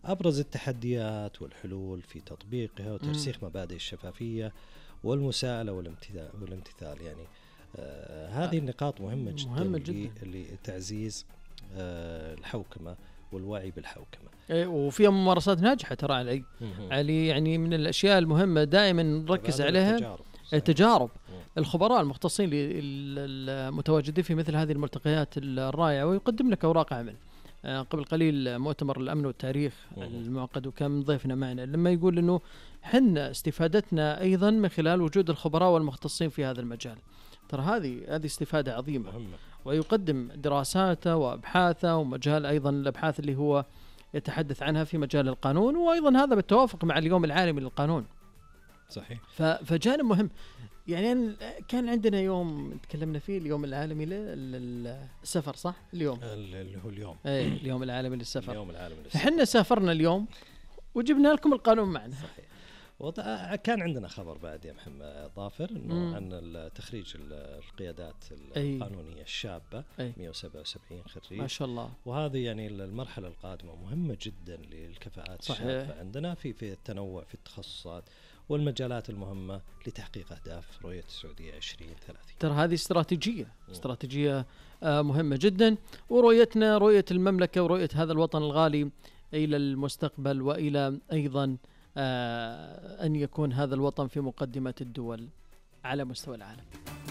أبرز التحديات والحلول في تطبيقها وترسيخ مبادئ الشفافية والمساءلة والامتثال. يعني هذه النقاط مهمة جدا لتعزيز الحوكمة والوعي بالحوكمة. وفيها ممارسات ناجحة ترى علي يعني من الأشياء المهمة دائما نركز عليها التجارب. الخبراء المختصين المتواجدين في مثل هذه الملتقيات الرائعة ويقدم لك أوراق عمل. قبل قليل مؤتمر الأمن والتاريخ المعقد وكان ضيفنا معنا لما يقول إنه حنا استفادتنا أيضا من خلال وجود الخبراء والمختصين في هذا المجال. ترى هذه استفادة عظيمة مهمة. ويقدم دراساته وأبحاثه ومجال أيضا الأبحاث اللي هو يتحدث عنها في مجال القانون، وأيضا هذا بالتوافق مع اليوم العالمي للقانون. صحيح. فجانب مهم. يعني كان عندنا يوم تكلمنا فيه اليوم العالمي للسفر، صح؟ اليوم اللي هو اليوم اليوم العالمي للسفر. فحنا سافرنا اليوم وجبنا لكم القانون معنا. صحيح. كان عندنا خبر بعد يا محمد ظافر انه عن تخريج القيادات القانونيه الشابه 177 خريج ما شاء الله. وهذه يعني المرحله القادمه مهمه جدا للكفاءات الشابه عندنا في التنوع في التخصصات والمجالات المهمه لتحقيق اهداف رؤيه السعوديه 2030. ترى هذه استراتيجيه مهمه جدا، ورؤيتنا رؤيه المملكه ورؤيه هذا الوطن الغالي الى المستقبل، والى ايضا أن يكون هذا الوطن في مقدمة الدول على مستوى العالم.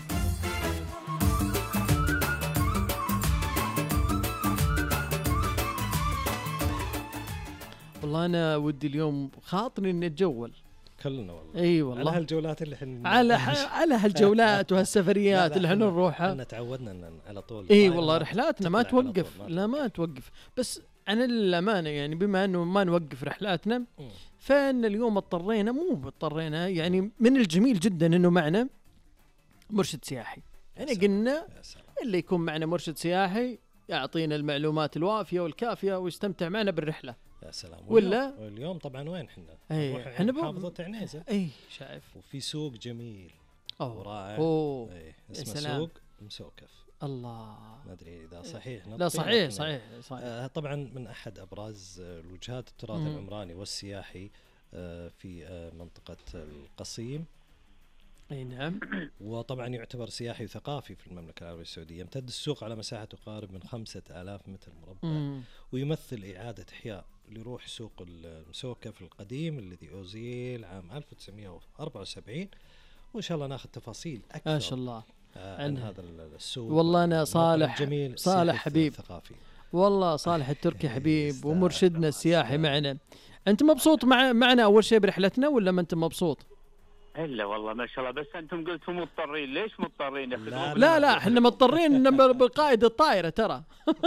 والله أنا ودي اليوم خاطري إني أتجول كلنا والله. أي والله. على هالجولات اللي حن على هالجولات وهالسفريات اللي حنا نروحها. احنا تعودنا إن على طول. أي والله رحلاتنا ما توقف. لا ما توقف. بس أنا للأمانة يعني بما أنه ما نوقف رحلاتنا فإن اليوم اضطرينا يعني من الجميل جدا أنه معنا مرشد سياحي. يعني قلنا اللي يكون معنا مرشد سياحي يعطينا المعلومات الوافية والكافية ويستمتع معنا بالرحلة. يا سلام. ولا اليوم طبعا وين احنا محافظة عنيزة. شايف. وفي سوق جميل ورائع. اسمه سوق مسوكف. الله ما ادري اذا صحيح. لا صحيح. طبعا من احد ابراز الوجهات التراث العمراني والسياحي في منطقة القصيم. اي نعم. وطبعا يعتبر سياحي وثقافي في المملكة العربية السعودية. يمتد السوق على مساحة تقارب من 5000 متر مربع. ويمثل إعادة إحياء لروح سوق المسوكف القديم الذي أزيل عام 1974. وإن شاء الله ناخذ تفاصيل أكثر ما شاء الله عن هذا السوق. والله أنا صالح حبيب ثقافي. والله صالح التركي حبيب ومرشدنا السياحي معنا. أنت مبسوط معنا أول شيء برحلتنا ولا ما أنت مبسوط؟ إلا والله ما شاء الله. بس أنتم قلتوا مضطرين. ليش مضطرين؟ لا احنا مضطرين بقائد الطائرة ترى.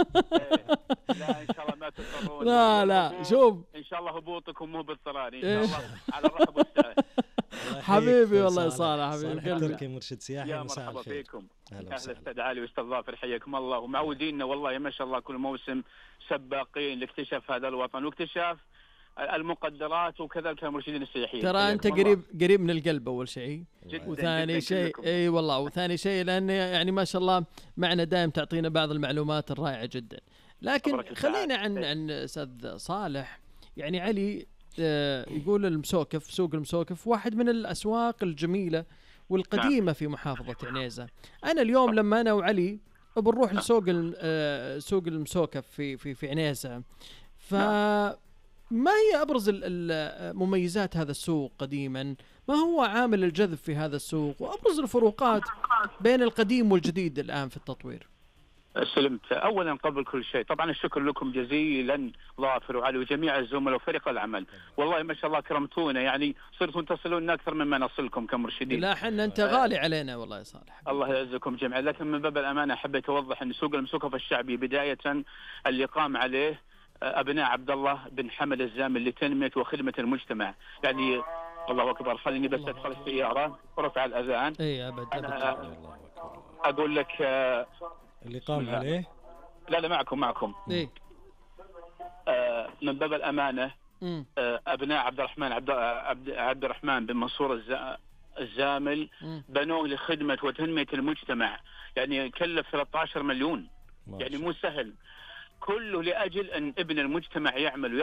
لا إن شاء الله ما تضطرون. لا شوف إن شاء الله هبوطكم مو بالطراري إن شاء الله على الرحب والسعة. حبيبي والله صالح حبيبي التركي مرشد سياحي. يا مرحبا فيكم. أهلا أستاذ علي وأستاذ ظافر حياكم الله. ومعوديننا والله ما شاء الله كل موسم سباقين لاكتشاف هذا الوطن واكتشاف المقدرات وكذلك المرشدين السياحيين. ترى أنت قريب من القلب أول شيء. وثاني شيء اي والله. وثاني شيء لأن يعني ما شاء الله معنا دائم تعطينا بعض المعلومات الرائعة جدا. لكن خلينا عن أستاذ صالح. يعني علي يقول سوق المسوكف واحد من الأسواق الجميلة والقديمة في محافظة عنيزة. أنا اليوم لما أنا وعلي بنروح لسوق سوق المسوكف في عنيزة، ما هي أبرز مميزات هذا السوق قديما؟ ما هو عامل الجذب في هذا السوق؟ وأبرز الفروقات بين القديم والجديد الآن في التطوير؟ سلمت. أولا قبل كل شيء طبعا الشكر لكم جزيلا ظافر وعلي وجميع الزملاء وفريق العمل. والله ما شاء الله كرمتونا. يعني صرتوا تصلون أكثر مما نصلكم كمرشدين. لا حنا أنت غالي علينا والله يا صالح. الله يعزكم جميعا. لكن من باب الأمانة حبيت أوضح أن سوق المسوكف الشعبي بداية اللي قام عليه أبناء عبد الله بن حمد الزامل لتنمية وخدمة المجتمع. يعني الله أكبر. خليني بس أدخل السيارة ورفع الأذان. إيه أبد. أقول لك اللي قام عليه. لا معكم. إيه. من باب الأمانة أبناء عبد الرحمن بن منصور الزامل بنوه لخدمة وتنمية المجتمع. يعني كلف 13 مليون. يعني مو سهل. كله لأجل أن ابن المجتمع يعمل